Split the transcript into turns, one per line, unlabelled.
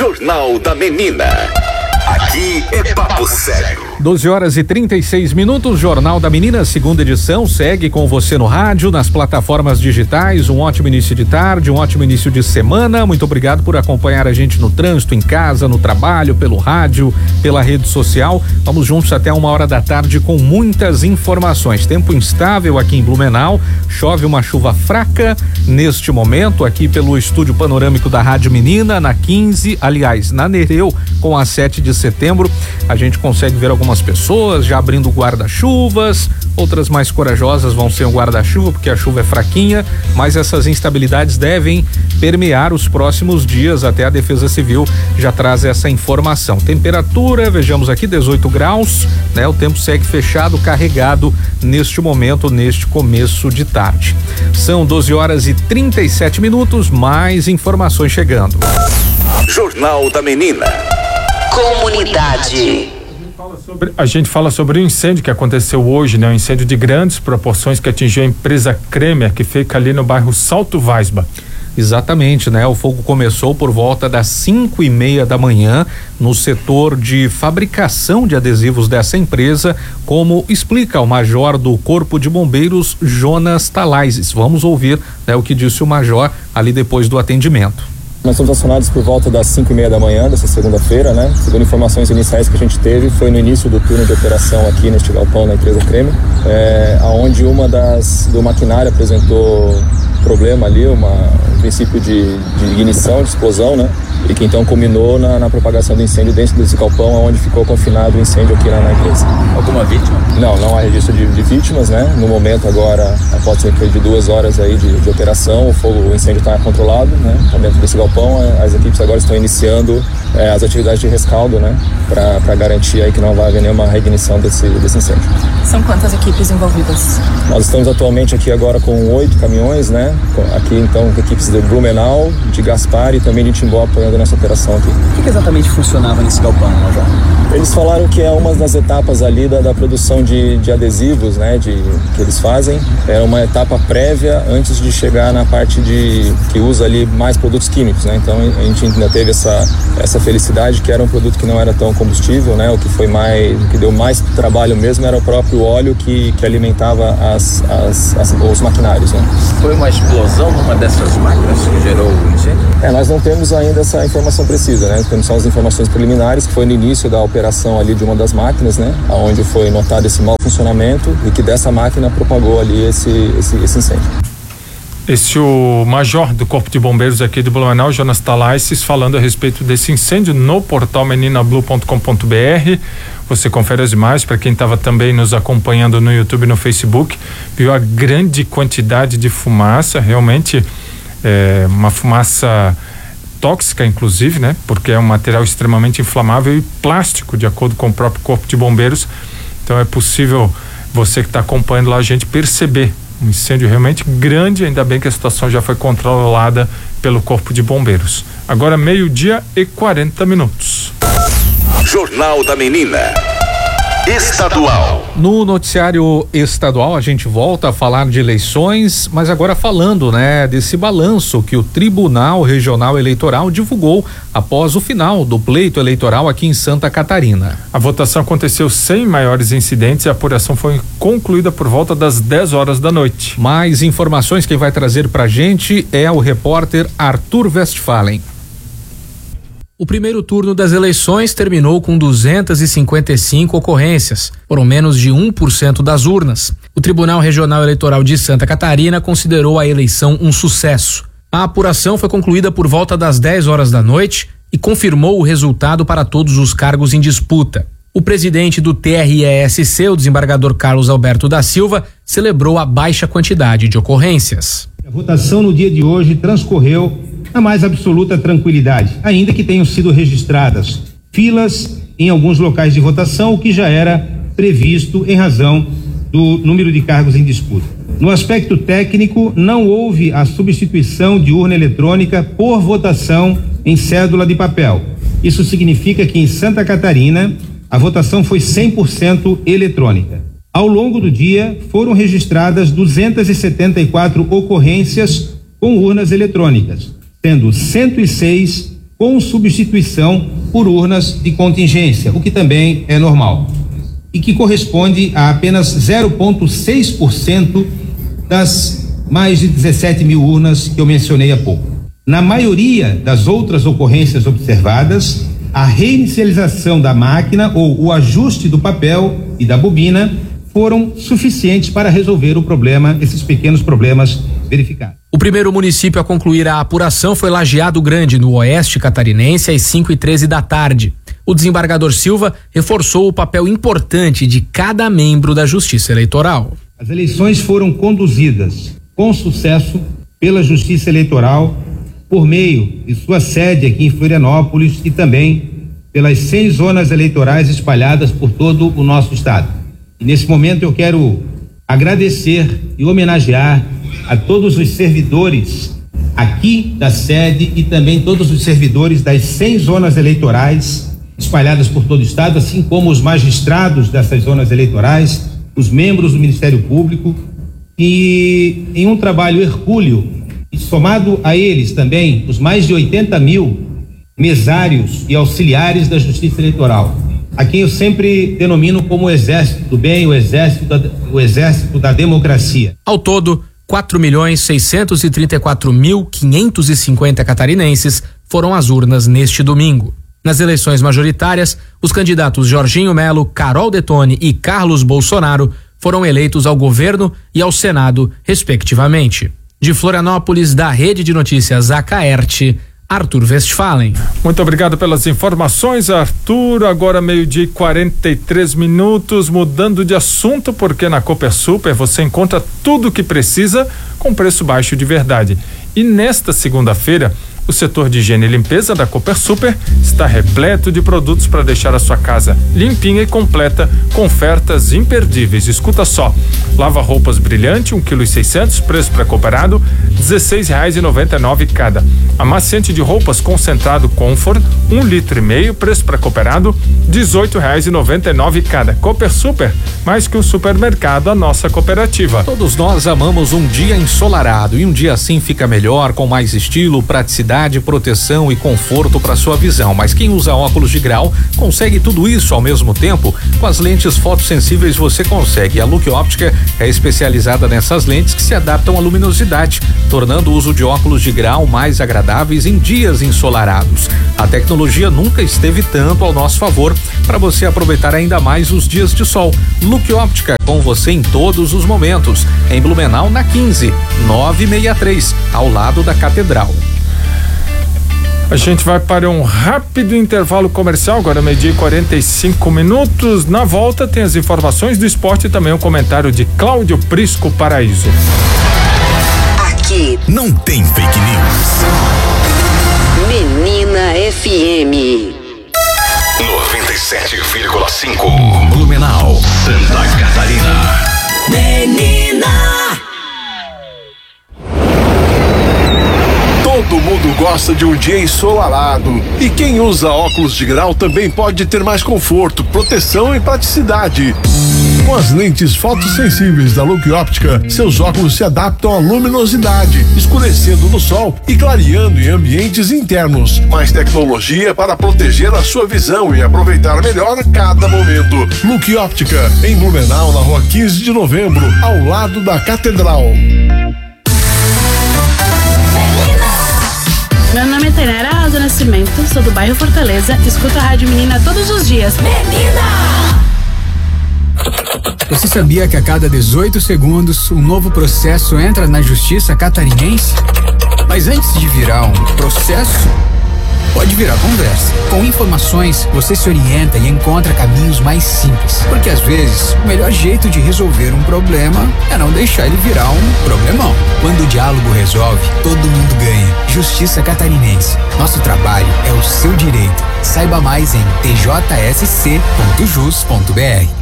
Jornal da Menina. Aqui é papo sério.
12h36, Jornal da Menina, segunda edição, segue com você no rádio, nas plataformas digitais. Um ótimo início de tarde, um ótimo início de semana. Muito obrigado por acompanhar a gente no trânsito, em casa, no trabalho, pelo rádio, pela rede social. Vamos juntos até 1h da tarde com muitas informações. Tempo instável aqui em Blumenau, chove uma chuva fraca neste momento aqui pelo estúdio panorâmico da Rádio Menina, na 15, aliás, na Nereu, com a 7 de setembro. A gente consegue ver algumas pessoas já abrindo guarda-chuvas, outras mais corajosas vão sem o guarda-chuva porque a chuva é fraquinha, mas essas instabilidades devem permear os próximos dias, até a Defesa Civil já traz essa informação. Temperatura, vejamos aqui, 18 graus, né? O tempo segue fechado, carregado neste momento, neste começo de tarde. São 12h37, mais informações chegando.
Jornal da Menina. Comunidade.
A gente fala sobre o incêndio que aconteceu hoje, né? Um incêndio de grandes proporções que atingiu a empresa Kremer, que fica ali no bairro Salto Weisbach.
Exatamente, né? O fogo começou por volta das 5:30 da manhã no setor de fabricação de adesivos dessa empresa, como explica o major do Corpo de Bombeiros, Jonas Talaises. Vamos ouvir, né, o que disse o major ali depois do atendimento.
Nós fomos acionados por volta das 5:30 da manhã dessa segunda-feira, né? Segundo informações iniciais que a gente teve, foi no início do turno de operação aqui neste galpão na empresa Kremer, onde do maquinário apresentou problema ali, um princípio de ignição, de explosão, né? E que então culminou na propagação do incêndio dentro desse galpão, onde ficou confinado o incêndio aqui na empresa.
Alguma vítima?
Não há registro de vítimas, né? No momento agora, após cerca de 2 horas aí de operação, o incêndio está controlado, né? Tá dentro desse galpão, as equipes agora estão iniciando as atividades de rescaldo, né? Para garantir aí que não vai haver nenhuma reignição desse incêndio.
São quantas equipes envolvidas?
Nós estamos atualmente aqui agora com 8 caminhões, né? Aqui então com equipes de Blumenau, de Gaspar e também de Timbó apoiando a nossa operação aqui.
O que exatamente funcionava nesse galpão, Major?
Eles falaram que é uma das etapas ali da produção de adesivos, né? Que eles fazem. Era uma etapa prévia antes de chegar na parte que usa ali mais produtos químicos, né? Então a gente ainda teve essa felicidade que era um produto que não era tão combustível, né? O que deu mais trabalho mesmo era o próprio óleo que alimentava os maquinários, né?
Foi uma explosão numa dessas máquinas que gerou o incêndio?
Nós não temos ainda essa informação precisa, né? Temos só as informações preliminares, que foi no início da operação ali de uma das máquinas, né? Onde foi notado esse mau funcionamento e que dessa máquina propagou ali esse incêndio.
Esse o major do Corpo de Bombeiros aqui de Blumenau, Jonas Talaises, falando a respeito desse incêndio no portal meninablu.com.br. Você confere as imagens para quem estava também nos acompanhando no YouTube e no Facebook, viu a grande quantidade de fumaça, realmente uma fumaça tóxica, inclusive, né? Porque é um material extremamente inflamável e plástico, de acordo com o próprio Corpo de Bombeiros. Então é possível você que está acompanhando lá a gente perceber um incêndio realmente grande, ainda bem que a situação já foi controlada pelo Corpo de Bombeiros. Agora 12:40.
Jornal da Menina. Estadual.
No noticiário estadual a gente volta a falar de eleições, mas agora falando, né, desse balanço que o Tribunal Regional Eleitoral divulgou após o final do pleito eleitoral aqui em Santa Catarina.
A votação aconteceu sem maiores incidentes e a apuração foi concluída por volta das 10 horas da noite.
Mais informações quem vai trazer pra gente é o repórter Arthur Westphalen.
O primeiro turno das eleições terminou com 255 ocorrências, foram menos de 1% das urnas. O Tribunal Regional Eleitoral de Santa Catarina considerou a eleição um sucesso. A apuração foi concluída por volta das 10 horas da noite e confirmou o resultado para todos os cargos em disputa. O presidente do TRESC, o desembargador Carlos Alberto da Silva, celebrou a baixa quantidade de ocorrências.
A votação no dia de hoje transcorreu na mais absoluta tranquilidade, ainda que tenham sido registradas filas em alguns locais de votação, o que já era previsto em razão do número de cargos em disputa. No aspecto técnico, não houve a substituição de urna eletrônica por votação em cédula de papel. Isso significa que em Santa Catarina a votação foi 100% eletrônica. Ao longo do dia, foram registradas 274 ocorrências com urnas eletrônicas, sendo 106 com substituição por urnas de contingência, o que também é normal, e que corresponde a apenas 0,6% das mais de 17 mil urnas que eu mencionei há pouco. Na maioria das outras ocorrências observadas, a reinicialização da máquina ou o ajuste do papel e da bobina foram suficientes para resolver o problema, esses pequenos problemas verificados.
O primeiro município a concluir a apuração foi Lajeado Grande, no oeste catarinense, às 5h13 da tarde. O desembargador Silva reforçou o papel importante de cada membro da Justiça Eleitoral.
As eleições foram conduzidas com sucesso pela Justiça Eleitoral por meio de sua sede aqui em Florianópolis e também pelas 100 zonas eleitorais espalhadas por todo o nosso estado. E nesse momento eu quero agradecer e homenagear a todos os servidores aqui da sede e também todos os servidores das 100 zonas eleitorais espalhadas por todo o estado, assim como os magistrados dessas zonas eleitorais, os membros do Ministério Público, e em um trabalho hercúleo, e somado a eles também os mais de 80 mil mesários e auxiliares da Justiça Eleitoral, a quem eu sempre denomino como o Exército do Bem, o Exército da Democracia.
Ao todo, 4.634.550 catarinenses foram às urnas neste domingo. Nas eleições majoritárias, os candidatos Jorginho Melo, Carol Detone e Carlos Bolsonaro foram eleitos ao governo e ao Senado, respectivamente. De Florianópolis, da Rede de Notícias Acaerte, Arthur Westphalen.
Muito obrigado pelas informações, Arthur. Agora 12:43, mudando de assunto, porque na Copersuper você encontra tudo o que precisa com preço baixo de verdade. E nesta segunda-feira, o setor de higiene e limpeza da Copersuper está repleto de produtos para deixar a sua casa limpinha e completa, com ofertas imperdíveis. Escuta só: lava-roupas Brilhante, 1,6 kg, preço pré-cooperado, R$16,99 cada. Amaciante de roupas concentrado Comfort, 1,5 litro, preço pré-cooperado, R$18,99 cada. Copersuper, mais que um supermercado, a nossa cooperativa.
Todos nós amamos um dia ensolarado, e um dia assim fica melhor, com mais estilo, praticidade, proteção e conforto para sua visão. Mas quem usa óculos de grau consegue tudo isso ao mesmo tempo. Com as lentes fotossensíveis você consegue. A Look Óptica é especializada nessas lentes que se adaptam à luminosidade, tornando o uso de óculos de grau mais agradáveis em dias ensolarados. A tecnologia nunca esteve tanto ao nosso favor para você aproveitar ainda mais os dias de sol. Look Óptica, com você em todos os momentos. Em Blumenau, na 15, 963, ao lado da Catedral.
A gente vai para um rápido intervalo comercial, agora 12:45. Na volta tem as informações do esporte e também o comentário de Cláudio Prisco Paraíso.
Aqui não tem fake news.
Menina FM
97,5 Blumenau, Santa Catarina.
Menina.
Todo mundo gosta de um dia ensolarado, e quem usa óculos de grau também pode ter mais conforto, proteção e praticidade. Com as lentes fotossensíveis da Look Óptica, seus óculos se adaptam à luminosidade, escurecendo no sol e clareando em ambientes internos. Mais tecnologia para proteger a sua visão e aproveitar melhor cada momento. Look Óptica, em Blumenau, na rua 15 de novembro, ao lado da Catedral.
Meu nome é Tainara Aldo Nascimento, sou do bairro Fortaleza, escuto a Rádio Menina todos os dias.
Menina! Você sabia que a cada 18 segundos um novo processo entra na Justiça Catarinense? Mas antes de virar um processo, pode virar conversa. Com informações, você se orienta e encontra caminhos mais simples. Porque às vezes, o melhor jeito de resolver um problema é não deixar ele virar um problemão. Quando o diálogo resolve, todo mundo ganha. Justiça Catarinense. Nosso trabalho é o seu direito. Saiba mais em tjsc.jus.br.